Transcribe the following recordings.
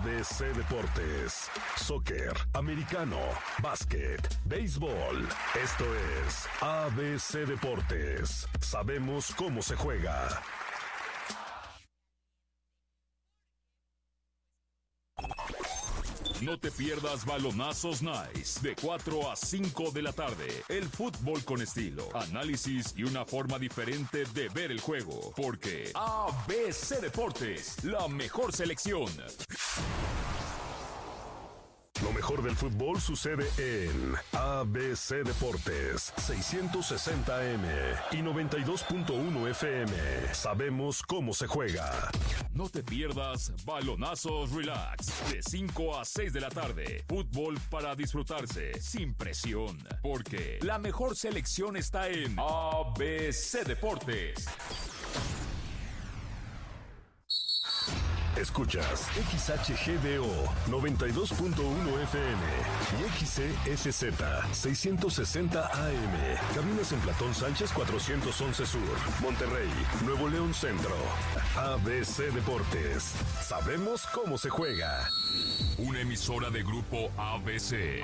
ABC Deportes, soccer, americano, básquet, béisbol. Esto es ABC Deportes. Sabemos cómo se juega. No te pierdas Balonazos Nice, de 4 a 5 de la tarde. El fútbol con estilo, análisis y una forma diferente de ver el juego. Porque ABC Deportes, la mejor selección. Lo mejor del fútbol sucede en ABC Deportes, 660 AM y 92.1 FM. Sabemos cómo se juega. No te pierdas Balonazos Relax, de 5 a 6 de la tarde. Fútbol para disfrutarse, sin presión. Porque la mejor selección está en ABC Deportes. Escuchas XHGDO 92.1 FM y XCSZ 660 AM. Cabinas en Platón Sánchez 411 Sur, Monterrey, Nuevo León Centro. ABC Deportes. Sabemos cómo se juega. Una emisora de Grupo ABC.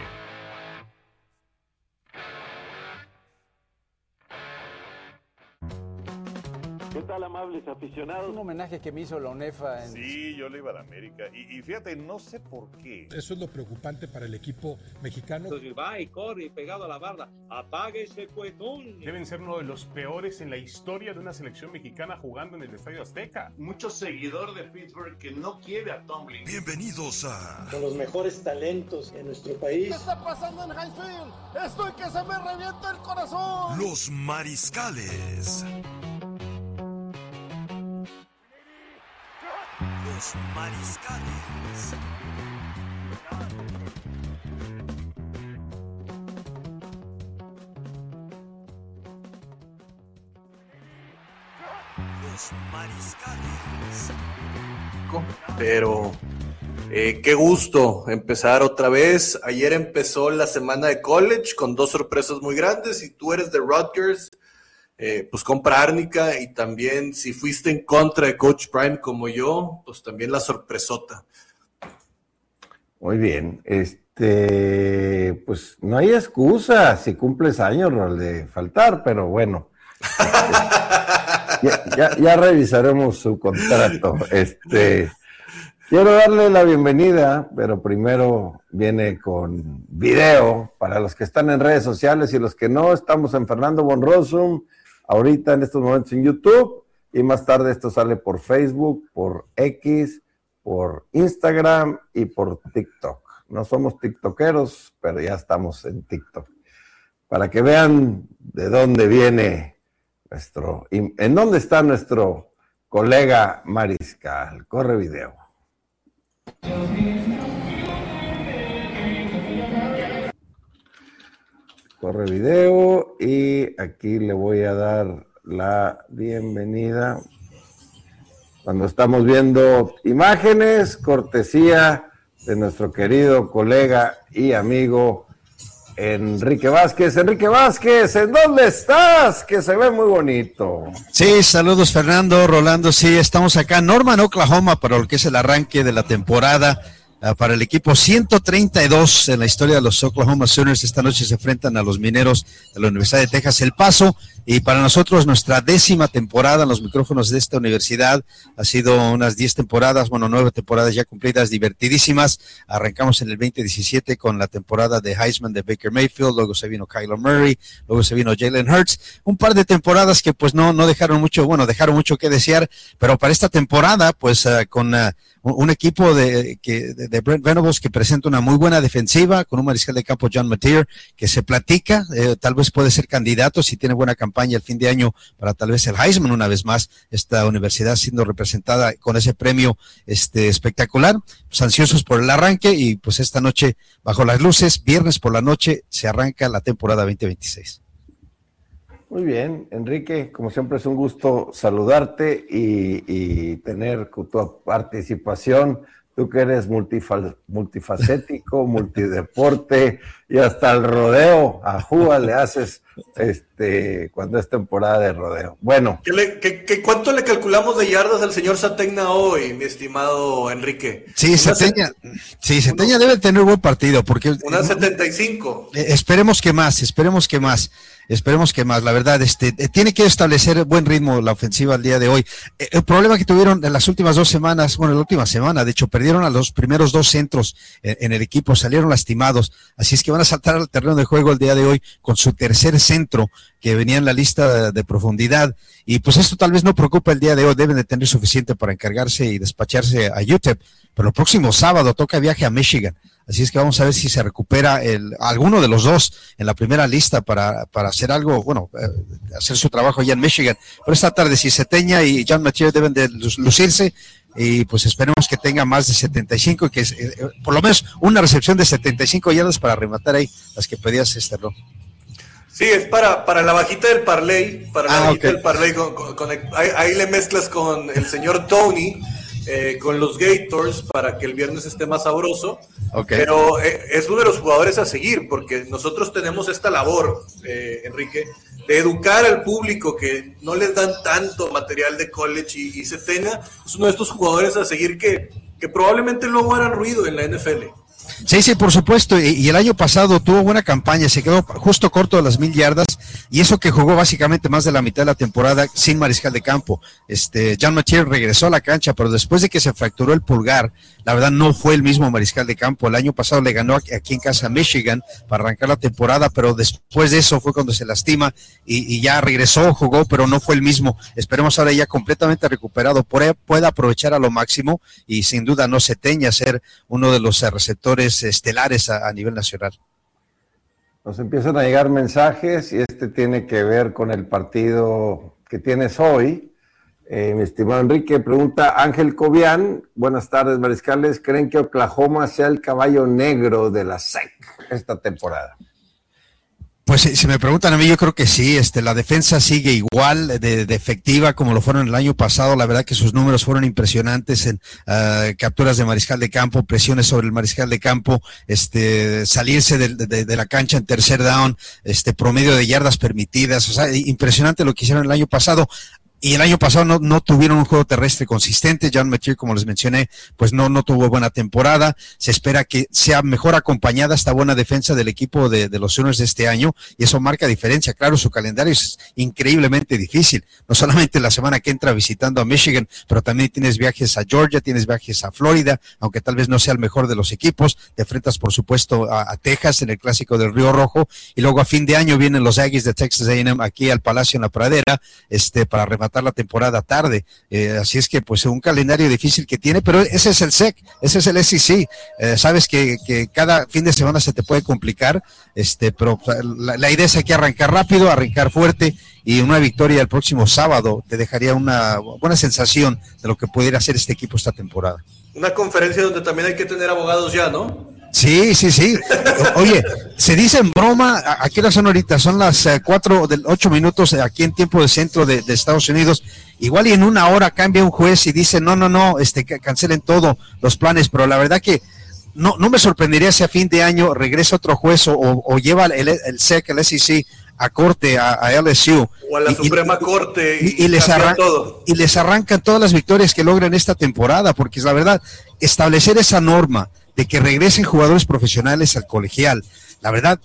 ¿Qué tal, amables aficionados? Un homenaje que me hizo la UNEFA. Sí, yo le iba a la América. Y fíjate, no sé por qué. Eso es lo preocupante para el equipo mexicano. Entonces va y corre pegado a la barda. Apague ese cuetón. Deben ser uno de los peores en la historia de una selección mexicana jugando en el Estadio Azteca. Mucho seguidor de Pittsburgh que no quiere a Tomlin. Bienvenidos a... Con los mejores talentos en nuestro país. ¿Qué está pasando en Highfield? Estoy que se me revienta el corazón. Los Mariscales. Los Mariscales. Los Mariscales. Pero qué gusto empezar otra vez. Ayer empezó la semana de college con 2 sorpresas muy grandes. Si tú eres de Rutgers, pues compra árnica, y también si fuiste en contra de Coach Prime como yo, pues también la sorpresota. Muy bien, pues no hay excusa si cumples años de faltar, pero bueno, ya revisaremos su contrato. Quiero darle la bienvenida, pero primero viene con video para los que están en redes sociales y los que no. Estamos en Fernando von Rossum, ahorita en estos momentos en YouTube, y más tarde esto sale por Facebook, por X, por Instagram y por TikTok. No somos tiktokeros, pero ya estamos en TikTok. Para que vean de dónde viene en dónde está nuestro colega Mariscal. Corre video. Corre video y aquí le voy a dar la bienvenida. Cuando estamos viendo imágenes, cortesía de nuestro querido colega y amigo Enrique Vázquez. Enrique Vázquez, ¿en dónde estás? Que se ve muy bonito. Sí, saludos Fernando, Rolando, sí, estamos acá en Norman, Oklahoma, para lo que es el arranque de la temporada. Para el equipo 132 en la historia de los Oklahoma Sooners. Esta noche se enfrentan a los Mineros de la Universidad de Texas El Paso, y para nosotros nuestra 10ª temporada en los micrófonos de esta universidad. Ha sido unas 10 temporadas, 9 temporadas ya cumplidas, divertidísimas. Arrancamos en el 2017 con la temporada de Heisman de Baker Mayfield, luego se vino Kyler Murray, luego se vino Jalen Hurts, un par de temporadas que pues no dejaron mucho, dejaron mucho que desear, pero para esta temporada pues con un equipo de Brent Venables que presenta una muy buena defensiva, con un mariscal de campo John Mateer que se platica, tal vez puede ser candidato si tiene buena campaña el fin de año para tal vez el Heisman una vez más, esta universidad siendo representada con ese premio espectacular. Pues ansiosos por el arranque, y pues esta noche bajo las luces, viernes por la noche, se arranca la temporada 2026. Muy bien, Enrique, como siempre es un gusto saludarte y tener tu participación Tú que eres multifacético, multideporte y hasta el rodeo a Juga le haces cuando es temporada de rodeo. Bueno. ¿Cuánto le calculamos de yardas al señor Sategna hoy, mi estimado Enrique? Sí, Sategna debe tener buen partido porque unas 75. Esperemos que más. La verdad, tiene que establecer buen ritmo la ofensiva al día de hoy. El problema que tuvieron en las últimas 2 semanas, bueno, la última semana, de hecho, perdieron a los primeros 2 centros en el equipo, salieron lastimados, así es que van a saltar al terreno de juego el día de hoy con su tercer centro que venía en la lista de profundidad, y pues esto tal vez no preocupa el día de hoy, deben de tener suficiente para encargarse y despacharse a UTEP, pero el próximo sábado toca viaje a Michigan. Así es que vamos a ver si se recupera alguno de los dos en la primera lista para hacer algo, hacer su trabajo allá en Michigan. Pero esta tarde, si Sategna y John Mathieu deben de lucirse, y pues esperemos que tenga más de 75 y que por lo menos una recepción de 75 yardas para rematar ahí las que pedías, Ro. Sí, es para la bajita del parlay, del parlay, ahí le mezclas con el señor Tony, con los Gators para que el viernes esté más sabroso. Pero es uno de los jugadores a seguir, porque nosotros tenemos esta labor, Enrique, de educar al público que no les dan tanto material de college, y Sategna es uno de estos jugadores a seguir que probablemente luego harán ruido en la NFL. Sí, por supuesto, y el año pasado tuvo buena campaña, se quedó justo corto de las 1000 yardas, y eso que jugó básicamente más de la mitad de la temporada sin mariscal de campo. John Mathieu regresó a la cancha, pero después de que se fracturó el pulgar, la verdad no fue el mismo mariscal de campo. El año pasado le ganó aquí en casa a Michigan para arrancar la temporada, pero después de eso fue cuando se lastima y ya regresó, jugó, pero no fue el mismo. Esperemos ahora ya completamente recuperado, pueda aprovechar a lo máximo y sin duda no Sategna ser uno de los receptores estelares a nivel nacional. Nos empiezan a llegar mensajes y tiene que ver con el partido que tienes hoy. Mi estimado Enrique, pregunta Ángel Cobian, buenas tardes mariscales, ¿creen que Oklahoma sea el caballo negro de la SEC esta temporada? Pues si me preguntan a mí, yo creo que sí, la defensa sigue igual de efectiva como lo fueron el año pasado. La verdad que sus números fueron impresionantes en capturas de mariscal de campo, presiones sobre el mariscal de campo, salirse de la cancha en tercer down, promedio de yardas permitidas, o sea, impresionante lo que hicieron el año pasado. Y el año pasado no tuvieron un juego terrestre consistente. John Mathieu, como les mencioné, pues no tuvo buena temporada. Se espera que sea mejor acompañada esta buena defensa del equipo de los Sooners de este año, y eso marca diferencia. Claro, su calendario es increíblemente difícil. No solamente la semana que entra visitando a Michigan, pero también tienes viajes a Georgia, tienes viajes a Florida, aunque tal vez no sea el mejor de los equipos. Te enfrentas, por supuesto, a Texas en el Clásico del Río Rojo, y luego a fin de año vienen los Aggies de Texas A&M aquí al Palacio en la Pradera, para rematar la temporada tarde, así es que pues un calendario difícil que tiene, pero ese es el SEC, ese es el SEC, sabes que cada fin de semana se te puede complicar, pero la idea es aquí arrancar rápido, arrancar fuerte, y una victoria el próximo sábado te dejaría una buena sensación de lo que pudiera hacer este equipo esta temporada. Una conferencia donde también hay que tener abogados ya, ¿no? Sí. Oye, se dice en broma, ¿a qué hora son ahorita? Son las 8 minutos aquí en tiempo de centro de Estados Unidos. Igual y en una hora cambia un juez y dice, no, cancelen todo los planes, pero la verdad que no me sorprendería si a fin de año regresa otro juez o lleva el SEC, el SEC, a corte, a LSU. O a la Suprema Corte y les arrancan todas las victorias que logran esta temporada, porque es la verdad, establecer esa norma de que regresen jugadores profesionales al colegial, la verdad,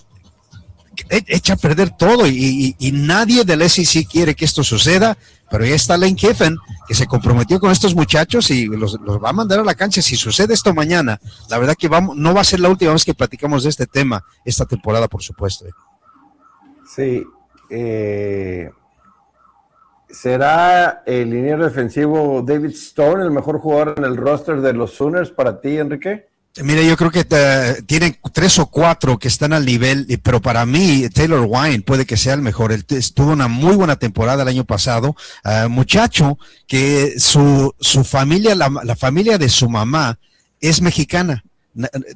echa a perder todo y nadie del SEC quiere que esto suceda, pero ya está Lane Kiffin, que se comprometió con estos muchachos y los va a mandar a la cancha. Si sucede esto mañana, la verdad que no va a ser la última vez que platicamos de este tema esta temporada, por supuesto. Sí, ¿será el liniero defensivo David Stone el mejor jugador en el roster de los Sooners para ti, Enrique? Mira, yo creo que tienen 3 o 4 que están al nivel, pero para mí Taylor Wine puede que sea el mejor. Él tuvo una muy buena temporada el año pasado, muchacho que su familia, la familia de su mamá es mexicana.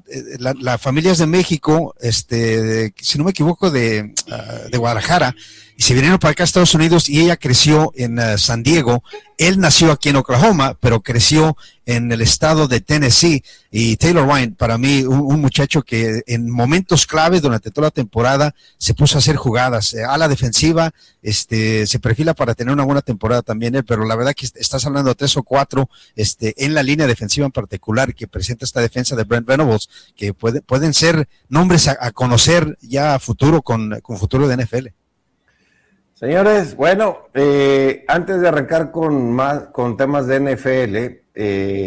La familia es de México, si no me equivoco, de Guadalajara, y se vinieron para acá a Estados Unidos y ella creció en San Diego. Él nació aquí en Oklahoma, pero creció en el estado de Tennessee. Y Taylor Ryan, para mí, un muchacho que en momentos claves durante toda la temporada se puso a hacer jugadas. A la defensiva, se perfila para tener una buena temporada también él, pero la verdad que estás hablando de 3 o 4 en la línea defensiva en particular que presenta esta defensa de Brent Venables, que pueden ser nombres a conocer ya a futuro con futuro de NFL. Señores, bueno, antes de arrancar con temas de NFL,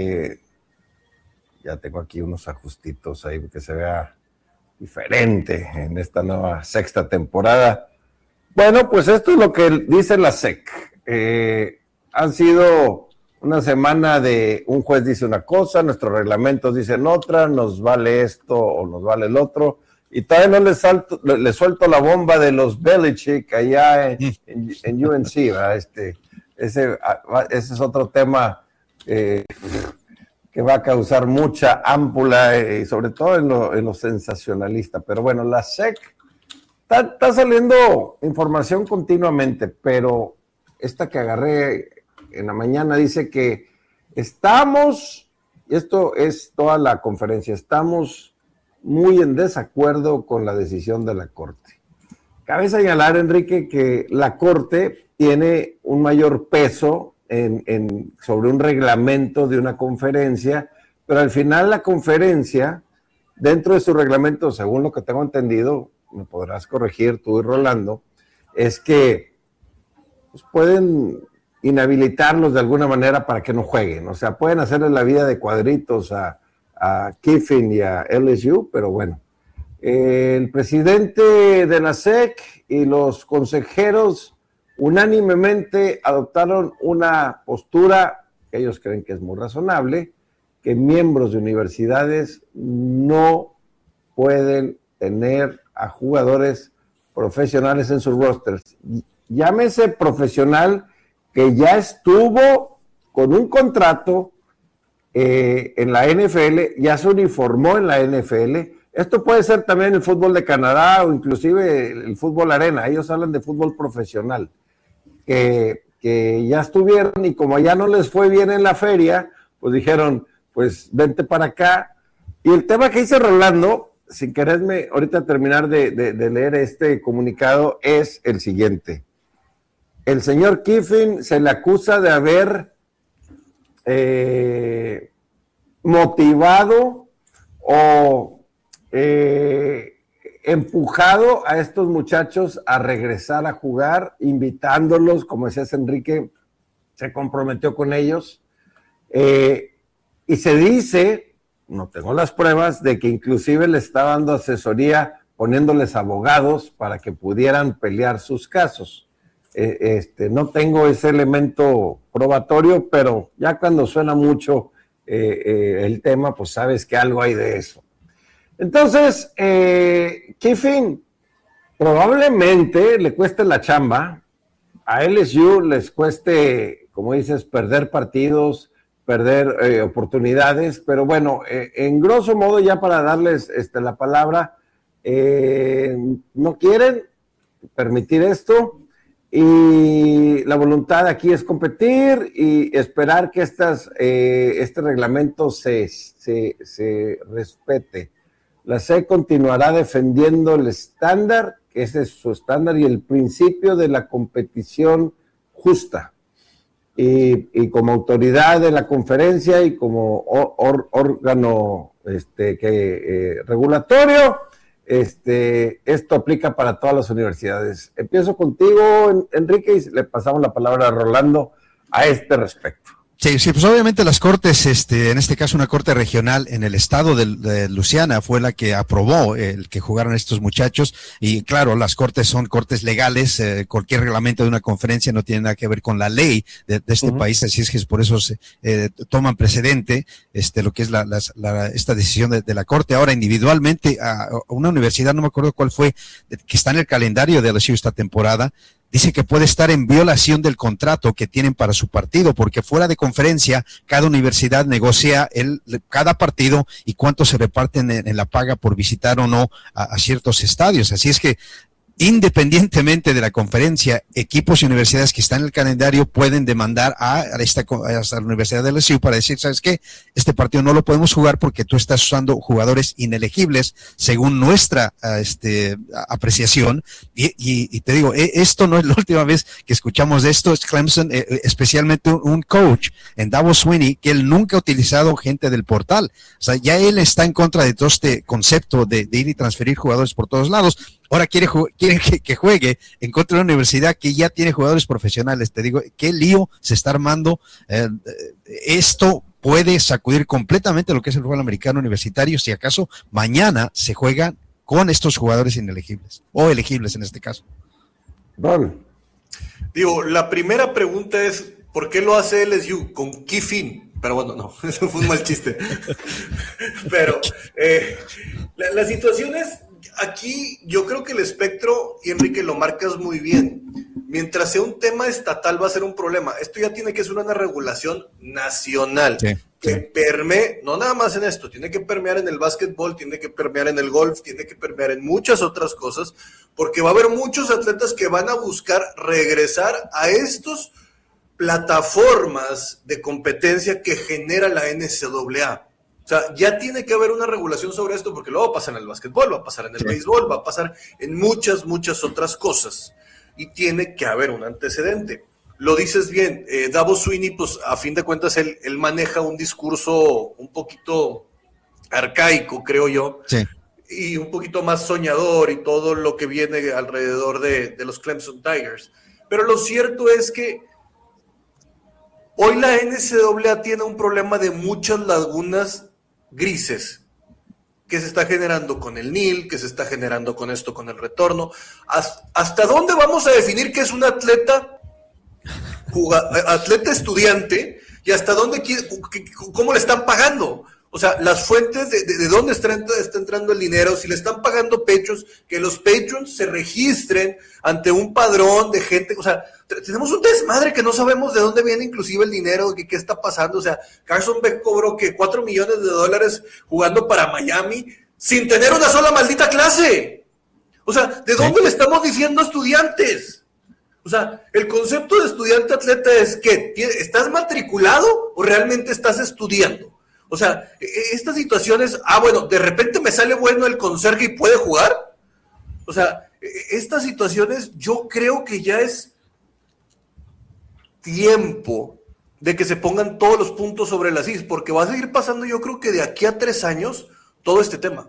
ya tengo aquí unos ajustitos ahí que se vea diferente en esta nueva sexta temporada. Bueno, pues esto es lo que dice la SEC. Han sido una semana de un juez dice una cosa, nuestros reglamentos dicen otra, nos vale esto o nos vale el otro. Y todavía no le suelto la bomba de los Belichick allá en UNC, ¿verdad? Ese es otro tema que va a causar mucha ámpula, y sobre todo en lo sensacionalista. Pero bueno, la SEC está saliendo información continuamente, pero esta que agarré en la mañana dice que estamos, y esto es toda la conferencia, estamos muy en desacuerdo con la decisión de la Corte. Cabe señalar, Enrique, que la Corte tiene un mayor peso sobre un reglamento de una conferencia, pero al final la conferencia, dentro de su reglamento, según lo que tengo entendido, me podrás corregir tú y Rolando, es que pues, pueden inhabilitarlos de alguna manera para que no jueguen. O sea, pueden hacerle la vida de cuadritos a Kiffin y a LSU, pero bueno, el presidente de la SEC y los consejeros unánimemente adoptaron una postura que ellos creen que es muy razonable, que miembros de universidades no pueden tener a jugadores profesionales en sus rosters. Llámese profesional que ya estuvo con un contrato en la NFL, ya se uniformó en la NFL. Esto puede ser también el fútbol de Canadá o inclusive el fútbol arena. Ellos hablan de fútbol profesional, que ya estuvieron y como ya no les fue bien en la feria, pues dijeron, pues vente para acá. Y el tema que dice Rolando, sin quererme ahorita terminar de leer este comunicado, es el siguiente. El señor Kiffin se le acusa de haber motivado o empujado a estos muchachos a regresar a jugar, invitándolos, como decías Enrique, se comprometió con ellos, y se dice, no tengo las pruebas, de que inclusive le estaba dando asesoría, poniéndoles abogados para que pudieran pelear sus casos. No tengo ese elemento probatorio, pero ya cuando suena mucho el tema, pues sabes que algo hay de eso. Entonces, Kiffin probablemente le cueste la chamba, a LSU les cueste, como dices, perder partidos, perder oportunidades, pero bueno, en grosso modo, ya para darles la palabra, no quieren permitir esto. Y la voluntad aquí es competir y esperar que este reglamento se respete. La SEC continuará defendiendo el estándar, que ese es su estándar, y el principio de la competición justa. Y como autoridad de la conferencia y como órgano regulatorio, esto aplica para todas las universidades. Empiezo contigo, Enrique, y le pasamos la palabra a Rolando a este respecto. Sí, pues obviamente las cortes, en este caso una corte regional en el estado de Luisiana fue la que aprobó el que jugaran estos muchachos, y claro, las cortes son cortes legales, cualquier reglamento de una conferencia no tiene nada que ver con la ley de este país, así es que por eso toman precedente lo que es esta decisión de la corte. Ahora individualmente a una universidad, no me acuerdo cuál fue, que está en el calendario de LSU esta temporada, dice que puede estar en violación del contrato que tienen para su partido, porque fuera de conferencia, cada universidad negocia cada partido y cuánto se reparten en la paga por visitar o no a ciertos estadios. Así es que independientemente de la conferencia, equipos y universidades que están en el calendario pueden demandar a la Universidad de LSU para decir, ¿sabes qué? Este partido no lo podemos jugar porque tú estás usando jugadores inelegibles según nuestra apreciación. Y te digo, esto no es la última vez que escuchamos de esto. Es Clemson, especialmente un coach en Dabo Swinney, que él nunca ha utilizado gente del portal. O sea, ya él está en contra de todo este concepto de ir y transferir jugadores por todos lados. Ahora quiere que juegue en contra de una universidad que ya tiene jugadores profesionales. Te digo, qué lío se está armando. Esto puede sacudir completamente lo que es el fútbol americano universitario, si acaso mañana se juega con estos jugadores inelegibles, o elegibles en este caso. Ron. Digo, la primera pregunta es, ¿por qué lo hace LSU? ¿Con qué fin? Pero bueno, no, eso fue un mal chiste. Pero la situación es, aquí yo creo que el espectro, y Enrique lo marcas muy bien, mientras sea un tema estatal va a ser un problema. Esto ya tiene que ser una regulación nacional, que permee, no nada más en esto, tiene que permear en el básquetbol, tiene que permear en el golf, tiene que permear en muchas otras cosas, porque va a haber muchos atletas que van a buscar regresar a estos plataformas de competencia que genera la NCAA. O sea, ya tiene que haber una regulación sobre esto, porque luego va a pasar en el básquetbol, va a pasar en el béisbol, va a pasar en muchas otras cosas. Y tiene que haber un antecedente. Lo dices bien, Dabo Swinney, pues a fin de cuentas, él maneja un discurso un poquito arcaico, creo yo, y un poquito más soñador y todo lo que viene alrededor de los Clemson Tigers. Pero lo cierto es que hoy la NCAA tiene un problema de muchas lagunas grises que se está generando con el NIL, que se está generando con esto, con el retorno. ¿Hasta dónde vamos a definir que es un atleta estudiante y hasta dónde, cómo le están pagando? O sea, las fuentes de dónde está entrando el dinero, si le están pagando Patrons, que los Patrons se registren ante un padrón de gente. O sea, tenemos un desmadre que no sabemos de dónde viene inclusive el dinero, qué está pasando. O sea, Carson Beck cobró que $4 millones jugando para Miami sin tener una sola maldita clase. O sea, ¿de dónde le estamos diciendo a estudiantes? O sea, el concepto de estudiante atleta es que ¿estás matriculado o realmente estás estudiando? O sea, estas situaciones, bueno, de repente me sale bueno el conserje y puede jugar. O sea, estas situaciones yo creo que ya es tiempo de que se pongan todos los puntos sobre las is, porque va a seguir pasando yo creo que de aquí a 3 años todo este tema.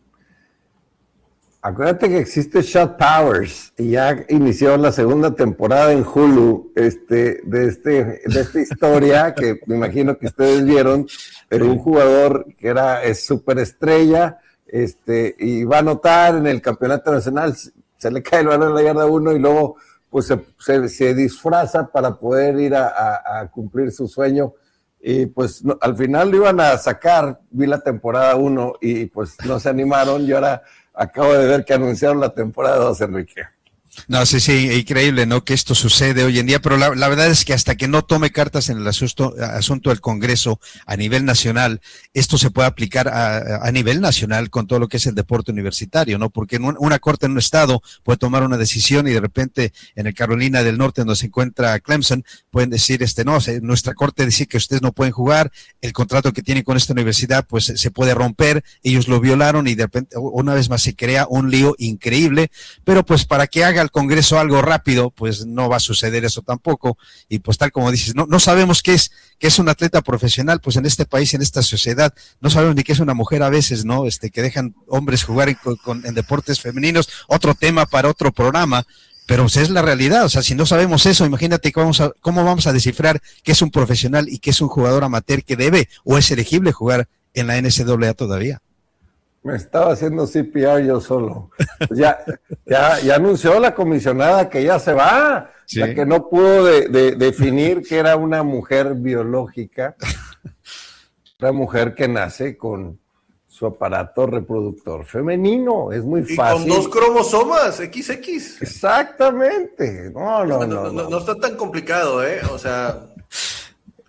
Acuérdate que existe Shot Powers y ya inició la segunda temporada en Hulu de esta historia que me imagino que ustedes vieron, pero un jugador que es superestrella y va a anotar en el campeonato nacional, se le cae el balón en la yarda 1 y luego pues se disfraza para poder ir a cumplir su sueño y pues no, al final lo iban a sacar, vi la temporada 1 y pues no se animaron y ahora acabo de ver que anunciaron la temporada 2, Enrique. No, sí, increíble, ¿no? Que esto sucede hoy en día, pero la verdad es que hasta que no tome cartas en el asunto del Congreso a nivel nacional, esto se puede aplicar a nivel nacional con todo lo que es el deporte universitario, ¿no? Porque una corte en un estado puede tomar una decisión y de repente en el Carolina del Norte, donde se encuentra Clemson, pueden decir, no, nuestra corte dice que ustedes no pueden jugar, el contrato que tienen con esta universidad, pues se puede romper, ellos lo violaron y de repente una vez más se crea un lío increíble, pero pues para que haga el Congreso algo rápido, pues no va a suceder eso tampoco, y pues tal como dices, no sabemos qué es un atleta profesional, pues en este país, en esta sociedad, no sabemos ni qué es una mujer a veces, ¿no? Que dejan hombres jugar en deportes femeninos, otro tema para otro programa, pero pues es la realidad. O sea, si no sabemos eso, imagínate cómo vamos a descifrar qué es un profesional y qué es un jugador amateur que debe o es elegible jugar en la NCAA todavía. Me estaba haciendo CPR yo solo. Ya anunció la comisionada que ya se va, ¿sí? La que no pudo definir que era una mujer biológica, una mujer que nace con su aparato reproductor femenino, es muy fácil. Y con 2 cromosomas, XX. Exactamente. No está tan complicado, o sea...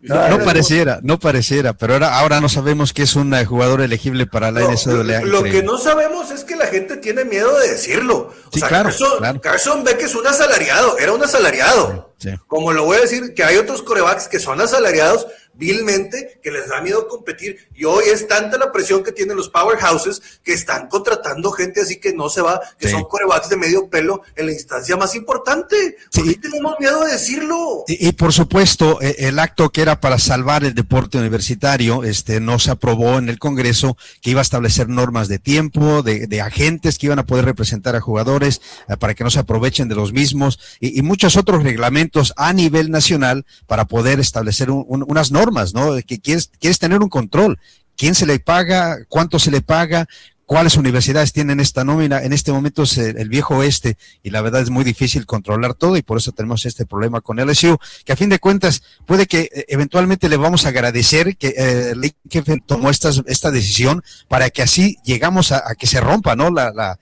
No pareciera, pero ahora no sabemos que es un jugador elegible para la NCAA. Lo que no sabemos es que la gente tiene miedo de decirlo. Sí, claro. Carson Beck es un asalariado, era un asalariado. Sí. Como lo voy a decir, que hay otros quarterbacks que son asalariados vilmente, que les da miedo competir, y hoy es tanta la presión que tienen los powerhouses que están contratando gente así que no se va, que son quarterbacks de medio pelo en la instancia más importante. ¿Por qué tenemos miedo de decirlo? Y por supuesto, el acto que era para salvar el deporte universitario, no se aprobó en el Congreso, que iba a establecer normas de tiempo, de agentes que iban a poder representar a jugadores para que no se aprovechen de los mismos, y muchos otros reglamentos a nivel nacional para poder establecer unas normas, ¿no? Que quieres tener un control. ¿Quién se le paga? ¿Cuánto se le paga? ¿Cuáles universidades tienen esta nómina? En este momento es el viejo oeste, y la verdad es muy difícil controlar todo, y por eso tenemos este problema con LSU, que a fin de cuentas puede que eventualmente le vamos a agradecer que Lane Kiffin tomó esta decisión para que así llegamos a que se rompa, ¿no? La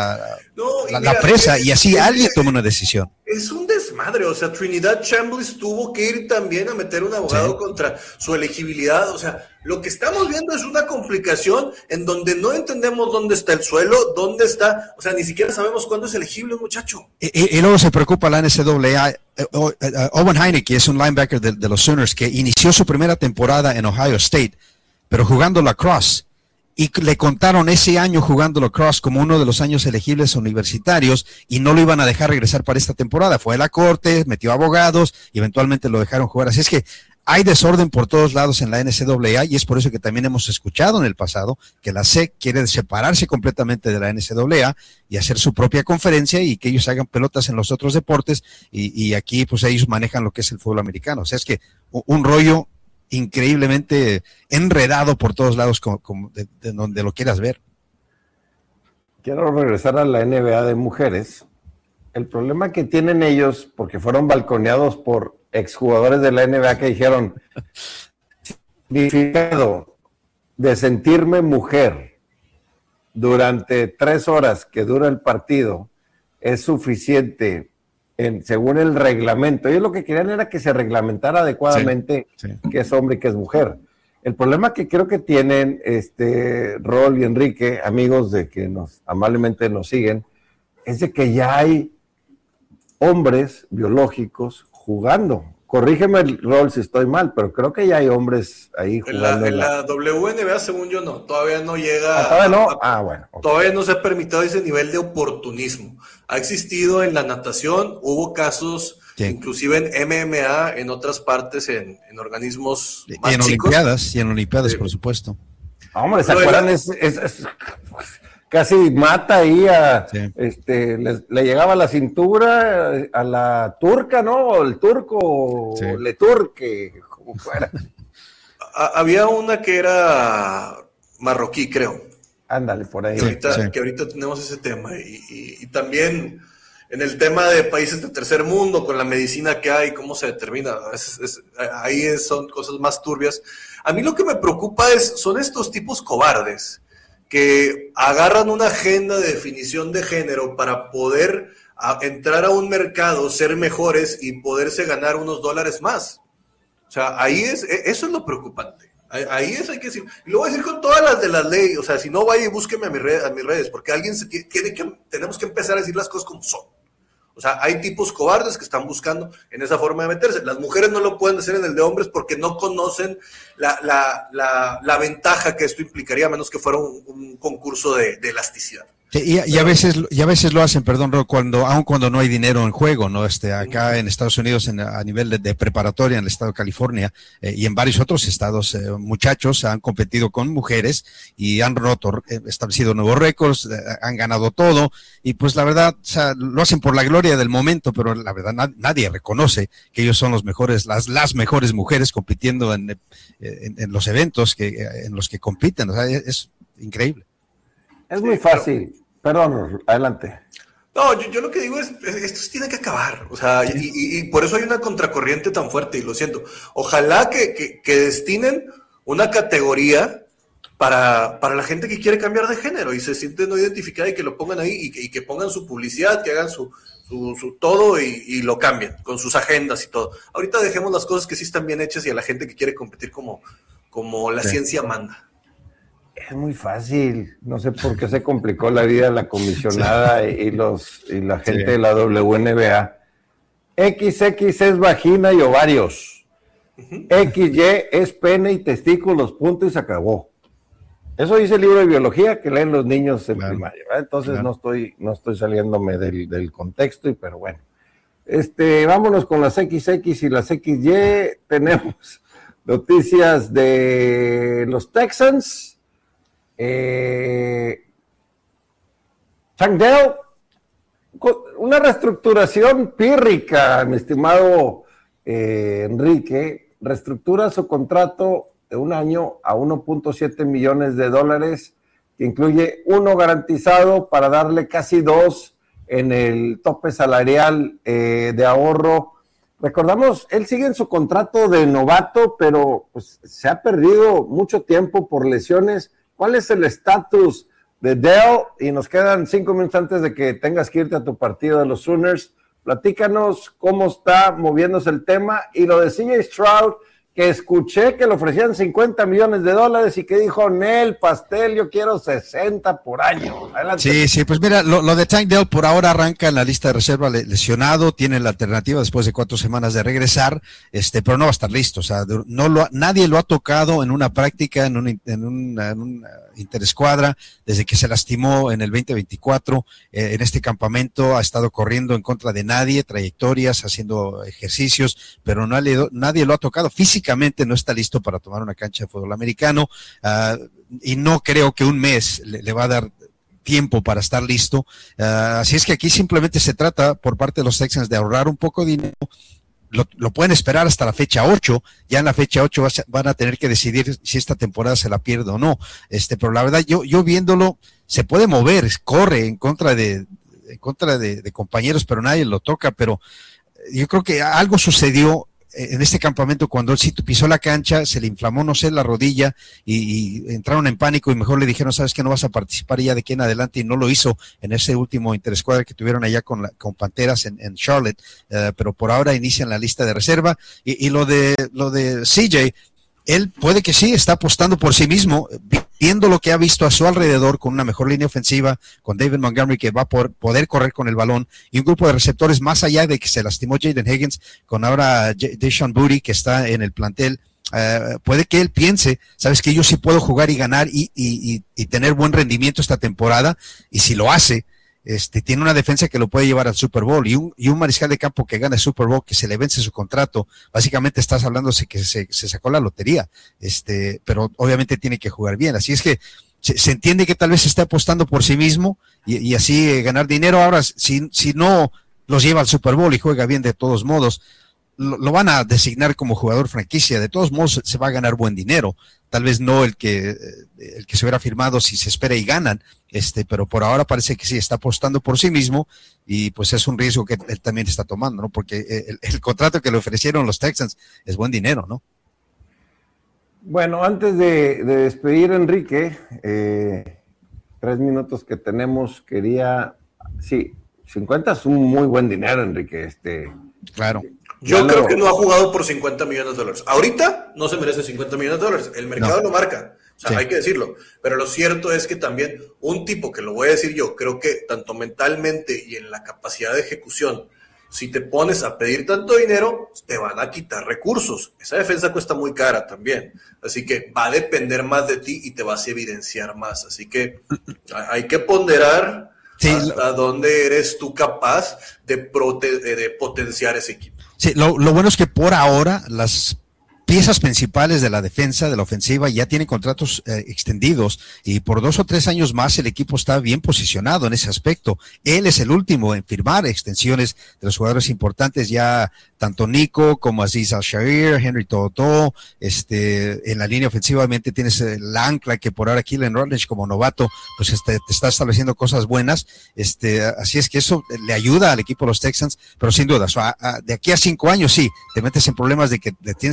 presa, y así alguien toma una decisión. Es un desmadre, o sea, Trinidad Chambliss tuvo que ir también a meter un abogado contra su elegibilidad, o sea, lo que estamos viendo es una complicación en donde no entendemos dónde está el suelo, dónde está, o sea, ni siquiera sabemos cuándo es elegible un muchacho. Y luego se preocupa la NCAA. Owen Heineke es un linebacker de los Sooners que inició su primera temporada en Ohio State, pero jugando lacrosse. Y le contaron ese año jugando lacrosse como uno de los años elegibles universitarios, y no lo iban a dejar regresar para esta temporada. Fue a la corte, metió abogados y eventualmente lo dejaron jugar. Así es que hay desorden por todos lados en la NCAA, y es por eso que también hemos escuchado en el pasado que la SEC quiere separarse completamente de la NCAA y hacer su propia conferencia, y que ellos hagan pelotas en los otros deportes, y aquí pues ellos manejan lo que es el fútbol americano. O sea, es que un rollo increíblemente enredado por todos lados, de donde lo quieras ver. Quiero regresar a la NBA de mujeres. El problema que tienen ellos, porque fueron balconeados por exjugadores de la NBA que dijeron, significado de sentirme mujer durante 3 horas que dura el partido es suficiente según el reglamento. Ellos lo que querían era que se reglamentara adecuadamente que es hombre y que es mujer. El problema que creo que tienen Rol y Enrique, amigos de que amablemente nos siguen, es de que ya hay hombres biológicos jugando. Corrígeme, Rol, si estoy mal, pero creo que ya hay hombres ahí jugando. En la WNBA, según yo, no. Todavía no llega. ¿Todavía no? Bueno. Okay. Todavía no se ha permitido ese nivel de oportunismo. Ha existido en la natación, hubo casos, inclusive en MMA, en otras partes, en organismos más chicos. Y en Olimpiadas, por supuesto. Hombre, ¿se acuerdan? Es casi mata ahí le llegaba a la cintura a la turca, ¿no? O el turco, o le turque, como fuera. Había una que era marroquí, creo. Ándale, por ahí. Que ahorita tenemos ese tema. Y también en el tema de países de tercer mundo, con la medicina que hay, cómo se determina. Son cosas más turbias. A mí lo que me preocupa son estos tipos cobardes que agarran una agenda de definición de género para poder entrar a un mercado, ser mejores y poderse ganar unos dólares más. O sea, eso es lo preocupante. Ahí hay que decir, y lo voy a decir con todas las de la ley, o sea, si no, vaya y búsqueme a mis redes, porque alguien tenemos que empezar a decir las cosas como son. O sea, hay tipos cobardes que están buscando en esa forma de meterse. Las mujeres no lo pueden hacer en el de hombres porque no conocen la ventaja que esto implicaría, a menos que fuera un concurso de elasticidad. Y a veces lo hacen, perdón, aun cuando no hay dinero en juego, ¿no? Acá en Estados Unidos, a nivel de preparatoria, en el estado de California, y en varios otros estados, muchachos han competido con mujeres y han establecido nuevos récords, han ganado todo, y pues la verdad, o sea, lo hacen por la gloria del momento, pero la verdad nadie reconoce que ellos son los mejores, las mejores mujeres compitiendo en los eventos en los que compiten. O sea, es increíble. Es muy fácil. Perdón, adelante. No, yo lo que digo es, esto se tiene que acabar. O sea, y por eso hay una contracorriente tan fuerte, y lo siento. Ojalá que destinen una categoría para la gente que quiere cambiar de género y se siente no identificada, y que lo pongan ahí, y que pongan su publicidad, que hagan su su todo y lo cambian con sus agendas y todo. Ahorita dejemos las cosas que sí están bien hechas y a la gente que quiere competir como la ciencia manda. Es muy fácil, no sé por qué se complicó la vida la comisionada y la gente de la WNBA. XX es vagina y ovarios. XY es pene y testículos, punto y se acabó. Eso dice el libro de biología que leen los niños en primaria, ¿verdad? Entonces no estoy saliéndome del contexto, pero bueno. Vámonos con las XX y las XY. Tenemos noticias de los Texans. Tank Dell, una reestructuración pírrica, mi estimado Enrique, reestructura su contrato de un año a $1.7 millones, que incluye 1 garantizado para darle casi 2 en el tope salarial de ahorro. Recordamos, él sigue en su contrato de novato, pero pues, se ha perdido mucho tiempo por lesiones. ¿Cuál es el estatus de Dell? Y nos quedan 5 minutos antes de que tengas que irte a tu partido de los Sooners. Platícanos cómo está moviéndose el tema. Y lo de CJ Stroud, que escuché que le ofrecían $50 millones y que dijo, Nel, pastel, yo quiero 60 por año. Adelante. Sí, pues mira, lo de Tank Dell por ahora arranca en la lista de reserva lesionado, tiene la alternativa después de 4 semanas de regresar, pero no va a estar listo, o sea, nadie lo ha tocado en una práctica, en una interescuadra, desde que se lastimó en el 2024, en este campamento ha estado corriendo en contra de nadie, trayectorias, haciendo ejercicios, pero nadie lo ha tocado. Físicamente no está listo para tomar una cancha de fútbol americano, y no creo que un mes le va a dar tiempo para estar listo. Así es que aquí simplemente se trata por parte de los Texans de ahorrar un poco de dinero. Lo pueden esperar hasta la fecha 8, ya en la fecha 8 van a tener que decidir si esta temporada se la pierde o no. Pero la verdad, yo viéndolo, se puede mover, corre en contra de compañeros, pero nadie lo toca. Pero yo creo que algo sucedió en este campamento cuando él sí pisó la cancha, se le inflamó, no sé, la rodilla y entraron en pánico y mejor le dijeron, sabes que no vas a participar ya de aquí en adelante, y no lo hizo en ese último interescuadra que tuvieron allá con Panteras en Charlotte, pero por ahora inician la lista de reserva. Y lo de CJ, él puede que sí está apostando por sí mismo, viendo lo que ha visto a su alrededor, con una mejor línea ofensiva, con David Montgomery que va a poder correr con el balón, y un grupo de receptores más allá de que se lastimó Jaden Higgins, con ahora Deshaun Booty que está en el plantel. Puede que él piense, sabes que yo sí puedo jugar y ganar y tener buen rendimiento esta temporada, y si lo hace, tiene una defensa que lo puede llevar al Super Bowl, y un mariscal de campo que gana el Super Bowl, que se le vence su contrato. Básicamente estás hablando de que se sacó la lotería, pero obviamente tiene que jugar bien. Así es que se entiende que tal vez está apostando por sí mismo y así ganar dinero. Ahora, si no los lleva al Super Bowl y juega bien de todos modos, lo van a designar como jugador franquicia. De todos modos se va a ganar buen dinero, tal vez no el que se hubiera firmado si se espera y ganan, pero por ahora parece que sí está apostando por sí mismo, y pues es un riesgo que él también está tomando, ¿no? Porque el contrato que le ofrecieron los Texans es buen dinero, ¿no? Bueno, antes de despedir, Enrique, 3 minutos que tenemos, sí, 50 es un muy buen dinero, Enrique, Claro. Yo creo que no ha jugado por $50 millones. Ahorita no se merece $50 millones. El mercado lo marca. O sea, hay que decirlo. Pero lo cierto es que también un tipo, que lo voy a decir yo, creo que tanto mentalmente y en la capacidad de ejecución, si te pones a pedir tanto dinero, te van a quitar recursos. Esa defensa cuesta muy cara también. Así que va a depender más de ti y te vas a evidenciar más. Así que hay que ponderar hasta dónde eres tú capaz de potenciar ese equipo. Sí, lo bueno es que por ahora las piezas principales de la defensa, de la ofensiva, ya tienen contratos extendidos, y por 2 o 3 años más el equipo está bien posicionado en ese aspecto. Él es el último en firmar extensiones de los jugadores importantes, ya tanto Nico como Aziz Al-Shair, Henry To'oTo'o, en la línea ofensivamente tienes el ancla que por ahora Keelan Rutledge como novato, pues te está estableciendo cosas buenas, así es que eso le ayuda al equipo de los Texans, pero sin duda, de aquí a 5 años sí, te metes en problemas de que le tienes que pagar a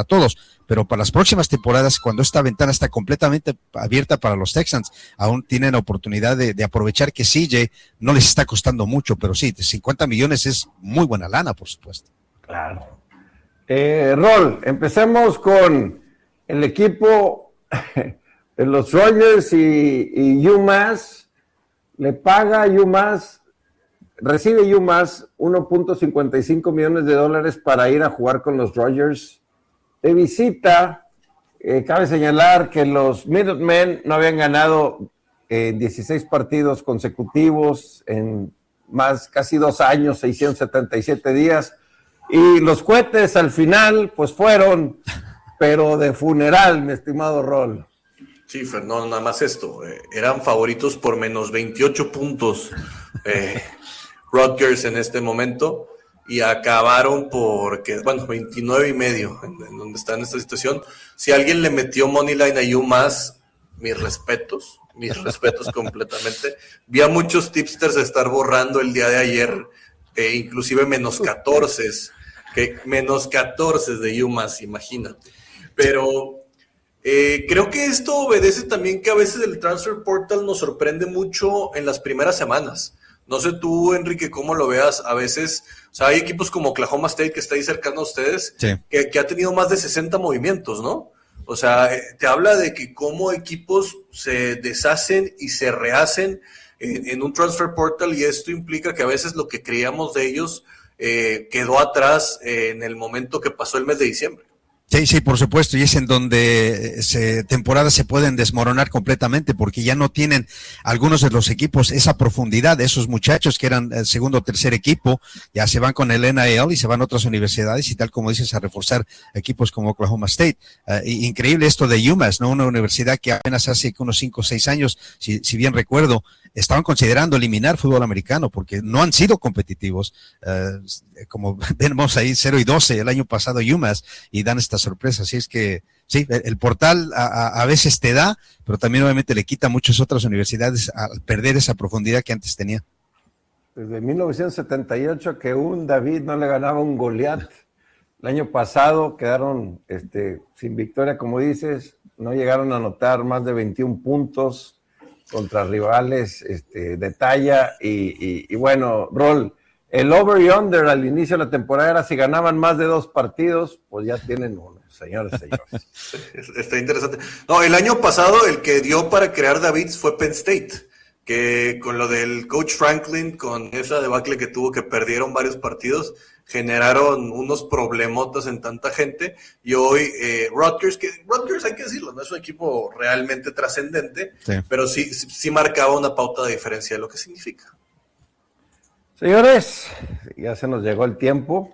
para todos, pero para las próximas temporadas, cuando esta ventana está completamente abierta para los Texans, aún tienen la oportunidad de aprovechar que CJ no les está costando mucho, pero sí, 50 millones es muy buena lana, por supuesto. Claro. Rol, empecemos con el equipo de los Rodgers y UMass. Le paga UMass, recibe UMass $1.55 millones para ir a jugar con los Rodgers. De visita, cabe señalar que los Minutemen no habían ganado 16 partidos consecutivos en casi 2 años, 677 días. Y los cohetes al final, pues fueron, pero de funeral, mi estimado Rol. Sí, Fernando, nada más esto. Eran favoritos por menos 28 puntos Rutgers en este momento y acabaron porque, 29.5 en donde está en esta situación. Si alguien le metió Moneyline a UMass, mis respetos completamente. Vi a muchos tipsters estar borrando el día de ayer, inclusive menos 14 de UMass, imagínate. Pero creo que esto obedece también que a veces el Transfer Portal nos sorprende mucho en las primeras semanas. No sé tú, Enrique, cómo lo veas. A veces, o sea, hay equipos como Oklahoma State que está ahí cercano a ustedes, sí, que ha tenido más de 60 movimientos, ¿no? O sea, te habla de que cómo equipos se deshacen y se rehacen en un Transfer Portal, y esto implica que a veces lo que creíamos de ellos quedó atrás en el momento que pasó el mes de diciembre. Sí, por supuesto, y es en donde temporadas se pueden desmoronar completamente porque ya no tienen algunos de los equipos esa profundidad. Esos muchachos que eran el segundo o tercer equipo ya se van con el NIL y se van a otras universidades y tal como dices a reforzar equipos como Oklahoma State. Increíble esto de UMass, ¿no? Una universidad que apenas hace unos 5 o 6 años, si bien recuerdo, estaban considerando eliminar fútbol americano porque no han sido competitivos. Como vemos ahí 0-12 el año pasado UMass y dan esta sorpresa. Así es que sí, el portal a veces te da, pero también obviamente le quita a muchas otras universidades al perder esa profundidad que antes tenía. Desde 1978 que un David no le ganaba un Goliat. El año pasado quedaron sin victoria, como dices, no llegaron a anotar más de 21 puntos contra rivales de talla y bueno, Rol, el over y under al inicio de la temporada era si ganaban más de 2 partidos, pues ya tienen uno, señores. Está interesante. No, el año pasado el que dio para crear Davids fue Penn State, que con lo del coach Franklin, con esa debacle que tuvo, que perdieron varios partidos, generaron unos problemotas en tanta gente, y hoy Rutgers hay que decirlo, no es un equipo realmente trascendente, sí, pero sí marcaba una pauta de diferencia de lo que significa. Señores, ya se nos llegó el tiempo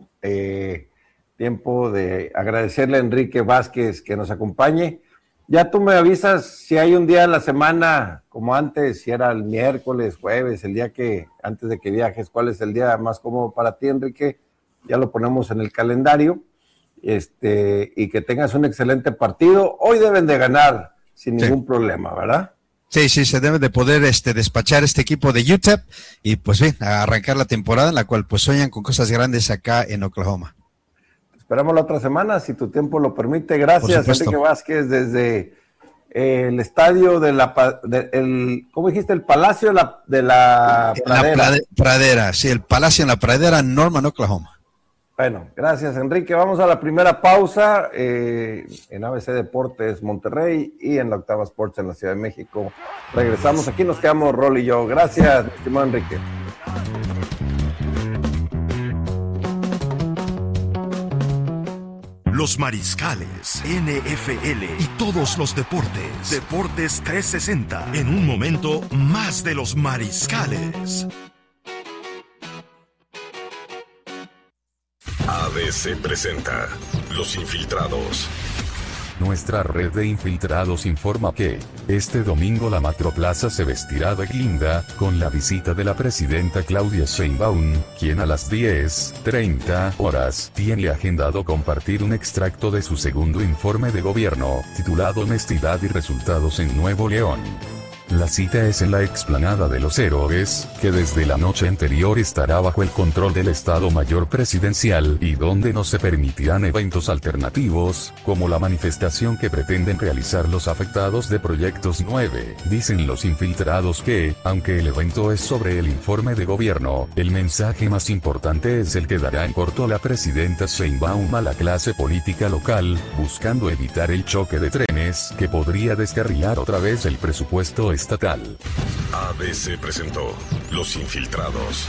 de agradecerle a Enrique Vázquez que nos acompañe. Ya tú me avisas si hay un día de la semana, como antes, si era el miércoles, jueves, el día que, antes de que viajes, ¿cuál es el día más cómodo para ti, Enrique? Ya lo ponemos en el calendario, y que tengas un excelente partido. Hoy deben de ganar sin ningún problema, ¿verdad? Sí, se debe de poder despachar este equipo de UTEP y pues bien, a arrancar la temporada en la cual pues sueñan con cosas grandes acá en Oklahoma. Esperamos la otra semana, si tu tiempo lo permite. Gracias, Enrique Vázquez, desde el estadio ¿cómo dijiste? El Palacio de la Pradera. Pradera, sí, el Palacio en la Pradera, Norman, Oklahoma. Bueno, gracias, Enrique. Vamos a la primera pausa en ABC Deportes Monterrey y en la Octava Sports en la Ciudad de México. Regresamos, aquí nos quedamos Rol y yo. Gracias, estimado Enrique. Los Mariscales, NFL y todos los deportes. Deportes 360. En un momento, más de los Mariscales. ABC presenta Los Infiltrados. Nuestra red de infiltrados informa que este domingo la Macroplaza se vestirá de guinda, con la visita de la presidenta Claudia Sheinbaum, quien a las 10:30 horas tiene agendado compartir un extracto de su segundo informe de gobierno, titulado Honestidad y Resultados en Nuevo León. La cita es en la explanada de los Héroes, que desde la noche anterior estará bajo el control del Estado Mayor Presidencial y donde no se permitirán eventos alternativos, como la manifestación que pretenden realizar los afectados de Proyectos 9. Dicen los infiltrados que, aunque el evento es sobre el informe de gobierno, el mensaje más importante es el que dará en corto la presidenta Sheinbaum a la clase política local, buscando evitar el choque de trenes que podría descarrilar otra vez el presupuesto estatal. ABC presentó Los Infiltrados.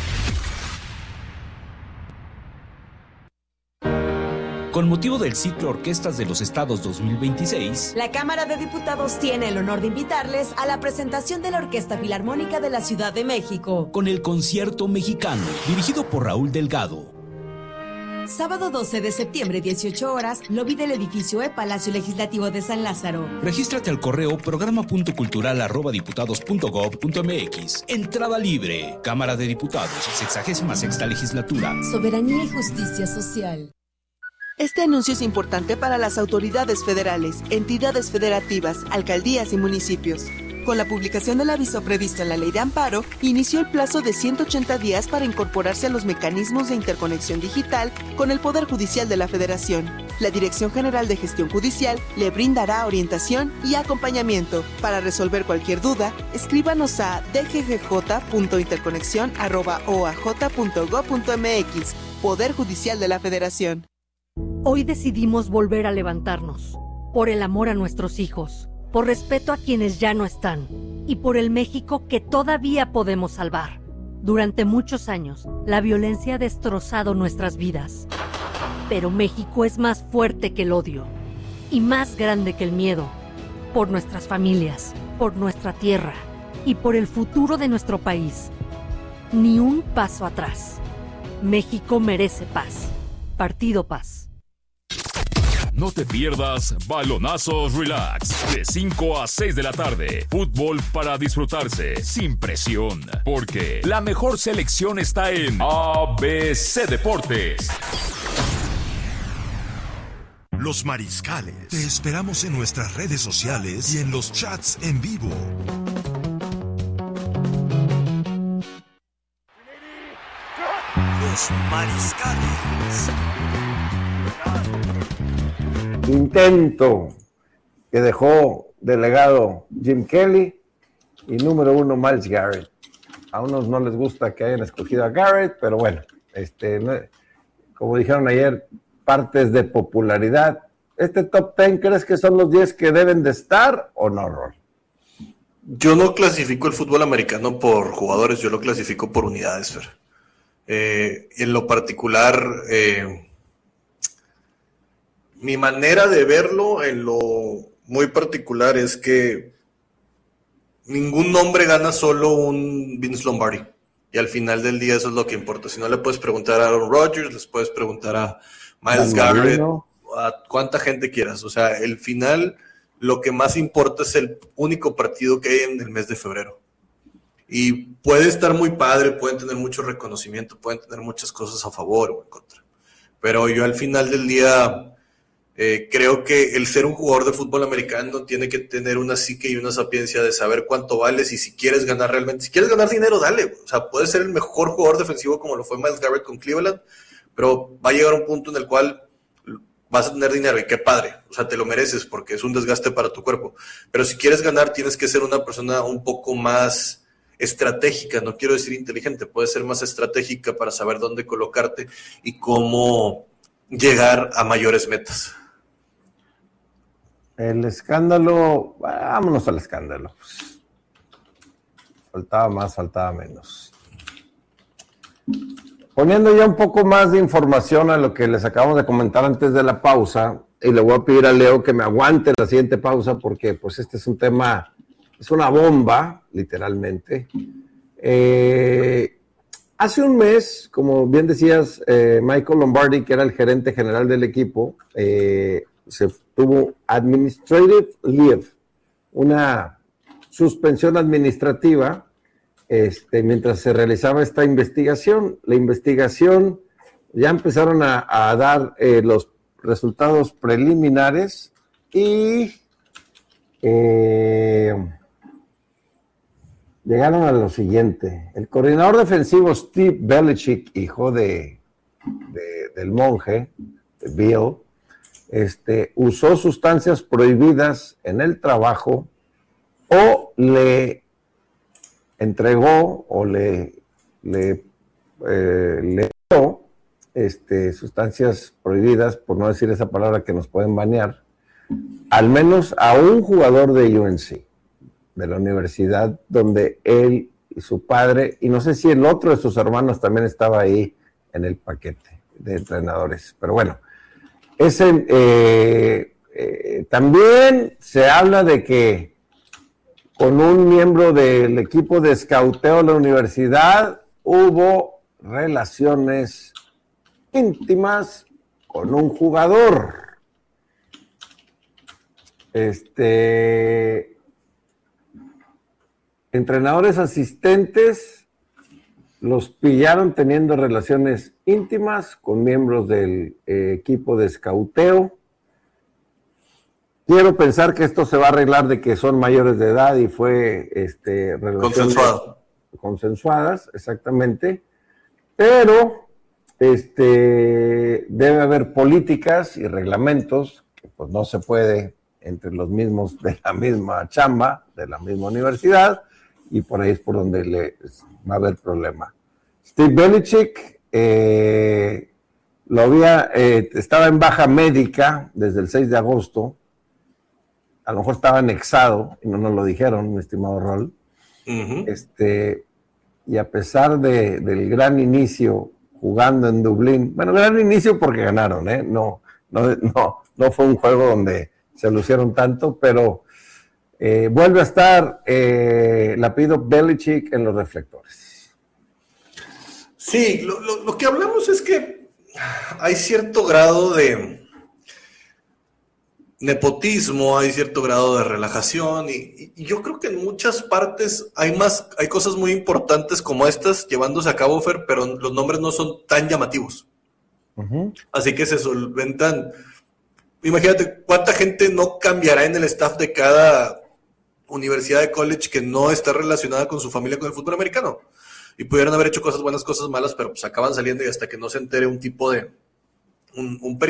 Con motivo del ciclo Orquestas de los Estados 2026, la Cámara de Diputados tiene el honor de invitarles a la presentación de la Orquesta Filarmónica de la Ciudad de México, con el Concierto Mexicano, dirigido por Raúl Delgado. Sábado 12 de septiembre, 18 horas, lobby del edificio Palacio Legislativo de San Lázaro. Regístrate al correo programa.cultural@diputados.gov.mx. Entrada libre. Cámara de Diputados, 66ª Legislatura. Soberanía y justicia social. Este anuncio es importante para las autoridades federales, entidades federativas, alcaldías y municipios. Con la publicación del aviso previsto en la Ley de Amparo, inició el plazo de 180 días para incorporarse a los mecanismos de interconexión digital con el Poder Judicial de la Federación. La Dirección General de Gestión Judicial le brindará orientación y acompañamiento. Para resolver cualquier duda, escríbanos a dggj.interconexión@oaj.gov.mx. Poder Judicial de la Federación. Hoy decidimos volver a levantarnos, por el amor a nuestros hijos, por respeto a quienes ya no están y por el México que todavía podemos salvar. Durante muchos años, la violencia ha destrozado nuestras vidas. Pero México es más fuerte que el odio y más grande que el miedo. Por nuestras familias, por nuestra tierra y por el futuro de nuestro país. Ni un paso atrás. México merece paz. Partido Paz. No te pierdas Balonazos Relax, de 5 a 6 de la tarde. Fútbol para disfrutarse, sin presión, porque la mejor selección está en ABC Deportes. Los Mariscales. Te esperamos en nuestras redes sociales y en los chats en vivo. Los Mariscales. Intento que dejó delegado Jim Kelly y número 1 Myles Garrett. A unos no les gusta que hayan escogido a Garrett, pero bueno, como dijeron ayer, partes de popularidad. ¿Este top 10 crees que son los 10 que deben de estar o no, Rol? Yo no clasifico el fútbol americano por jugadores, yo lo clasifico por unidades, Fer. En lo particular, mi manera de verlo en lo muy particular es que ningún nombre gana solo un Vince Lombardi. Y al final del día eso es lo que importa. Si no le puedes preguntar a Aaron Rodgers, les puedes preguntar a Myles Garrett, a cuánta gente quieras. O sea, el final, lo que más importa es el único partido que hay en el mes de febrero. Y puede estar muy padre, pueden tener mucho reconocimiento, pueden tener muchas cosas a favor o en contra. Pero yo al final del día creo que el ser un jugador de fútbol americano tiene que tener una psique y una sapiencia de saber cuánto vales y si quieres ganar realmente. Si quieres ganar dinero, dale. O sea, puedes ser el mejor jugador defensivo como lo fue Myles Garrett con Cleveland, pero va a llegar un punto en el cual vas a tener dinero y qué padre. O sea, te lo mereces porque es un desgaste para tu cuerpo. Pero si quieres ganar, tienes que ser una persona un poco más estratégica, no quiero decir inteligente, puede ser más estratégica para saber dónde colocarte y cómo llegar a mayores metas. El escándalo, vámonos al escándalo. Faltaba más, faltaba menos. Poniendo ya un poco más de información a lo que les acabamos de comentar antes de la pausa, y le voy a pedir a Leo que me aguante la siguiente pausa porque pues este es un tema, es una bomba, literalmente. Hace un mes, como bien decías, Michael Lombardi, que era el gerente general del equipo, se tuvo administrative leave, una suspensión administrativa, mientras se realizaba esta investigación. La investigación, ya empezaron a dar los resultados preliminares y llegaron a lo siguiente. El coordinador defensivo Steve Belichick, hijo del monje, de Bill, usó sustancias prohibidas en el trabajo o le entregó o le dio sustancias prohibidas, por no decir esa palabra que nos pueden banear, al menos a un jugador de UNC, de la universidad donde él y su padre, y no sé si el otro de sus hermanos también estaba ahí en el paquete de entrenadores. Pero bueno, también se habla de que con un miembro del equipo de escauteo de la universidad hubo relaciones íntimas con un jugador. Entrenadores asistentes los pillaron teniendo relaciones íntimas con miembros del equipo de escauteo. Quiero pensar que esto se va a arreglar de que son mayores de edad y fue relaciones consensuadas, exactamente. Pero debe haber políticas y reglamentos que pues no se puede entre los mismos de la misma chamba, de la misma universidad, y por ahí es por donde va a haber problema. Steve Belichick estaba en baja médica desde el 6 de agosto, a lo mejor estaba anexado, y no nos lo dijeron, mi estimado Rol. Uh-huh. Y a pesar del gran inicio jugando en Dublín, bueno, gran inicio porque ganaron, no fue un juego donde se lucieron tanto, pero vuelve a estar el apellido Belichick en los reflectores. Sí, lo que hablamos es que hay cierto grado de nepotismo, hay cierto grado de relajación y yo creo que en muchas partes hay cosas muy importantes como estas llevándose a cabo, Fer, pero los nombres no son tan llamativos. Uh-huh. Así que se solventan. Imagínate cuánta gente no cambiará en el staff de cada universidad de college que no está relacionada con su familia con el fútbol americano. Y pudieron haber hecho cosas buenas, cosas malas, pero pues acaban saliendo y hasta que no se entere un tipo de un